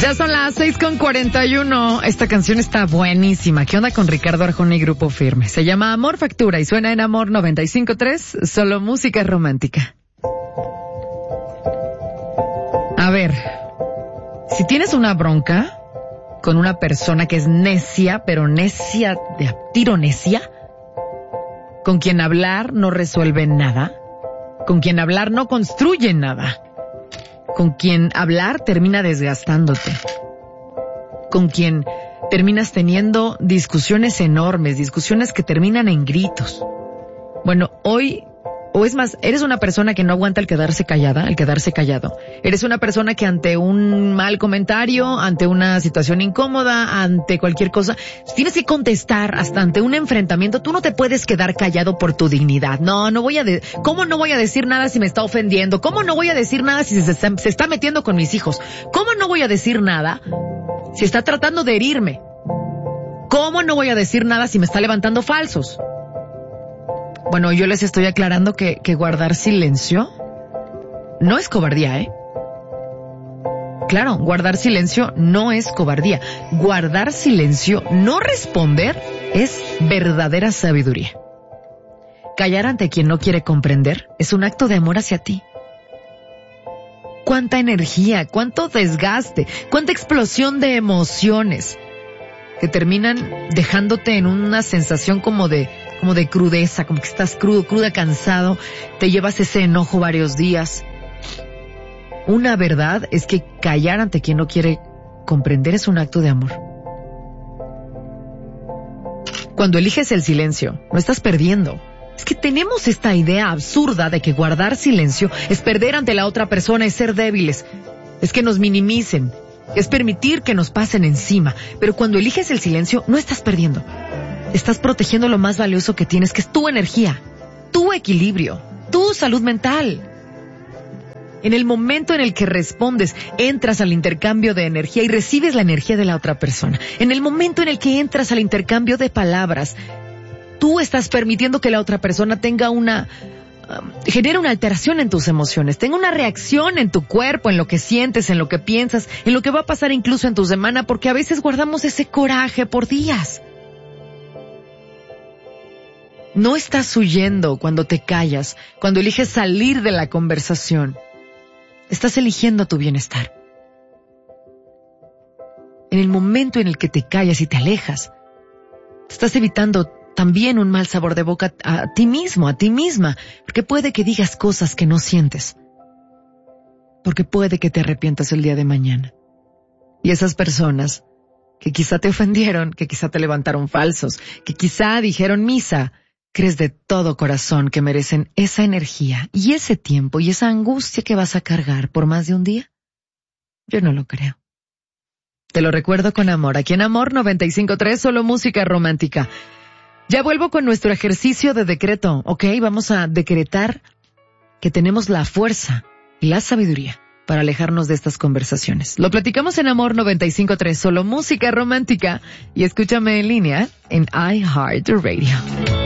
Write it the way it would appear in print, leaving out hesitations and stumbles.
Ya son las 6:41. Esta canción está buenísima. ¿Qué onda con Ricardo Arjona y Grupo Firme? Se llama Amor Factura y suena en Amor 95.3, solo música romántica. A ver, si tienes una bronca con una persona que es necia, pero necia de a tiro necia, con quien hablar no resuelve nada, con quien hablar no construye nada, con quien hablar termina desgastándote, con quien terminas teniendo discusiones enormes, discusiones que terminan en gritos. Bueno, hoy, o es más, eres una persona que no aguanta el quedarse callada, el quedarse callado. Eres una persona que ante un mal comentario, ante una situación incómoda, ante cualquier cosa, tienes que contestar hasta ante un enfrentamiento. Tú no te puedes quedar callado por tu dignidad. ¿Cómo no voy a decir nada si me está ofendiendo? ¿Cómo no voy a decir nada si se está metiendo con mis hijos? ¿Cómo no voy a decir nada si está tratando de herirme? ¿Cómo no voy a decir nada si me está levantando falsos? Bueno, yo les estoy aclarando que guardar silencio no es cobardía, ¿eh? Claro, guardar silencio no es cobardía. Guardar silencio, no responder, es verdadera sabiduría. Callar ante quien no quiere comprender es un acto de amor hacia ti. Cuánta energía, cuánto desgaste, cuánta explosión de emociones que terminan dejándote en una sensación como de crudeza, como que estás cruda, cansado, te llevas ese enojo varios días. Una verdad es que callar ante quien no quiere comprender es un acto de amor. Cuando eliges el silencio, no estás perdiendo. Es que tenemos esta idea absurda de que guardar silencio es perder ante la otra persona, es ser débiles, es que nos minimicen, es permitir que nos pasen encima. Pero cuando eliges el silencio, no estás perdiendo. Estás protegiendo lo más valioso que tienes, que es tu energía, tu equilibrio, tu salud mental. En el momento en el que respondes, entras al intercambio de energía y recibes la energía de la otra persona. En el momento en el que entras al intercambio de palabras, tú estás permitiendo que la otra persona genere una alteración en tus emociones, tenga una reacción en tu cuerpo, en lo que sientes, en lo que piensas, en lo que va a pasar incluso en tu semana, porque a veces guardamos ese coraje por días. No estás huyendo cuando te callas, cuando eliges salir de la conversación. Estás eligiendo tu bienestar. En el momento en el que te callas y te alejas, te estás evitando también un mal sabor de boca a ti mismo, a ti misma, porque puede que digas cosas que no sientes, porque puede que te arrepientas el día de mañana. Y esas personas que quizá te ofendieron, que quizá te levantaron falsos, que quizá dijeron misa, crees de todo corazón que merecen esa energía y ese tiempo y esa angustia que vas a cargar por más de un día. Yo no lo creo. Te lo recuerdo con amor. Aquí en Amor 95.3, solo música romántica. Ya vuelvo con nuestro ejercicio de decreto, ¿ok? Vamos a decretar que tenemos la fuerza y la sabiduría para alejarnos de estas conversaciones. Lo platicamos en Amor 95.3, solo música romántica, y escúchame en línea en iHeartRadio.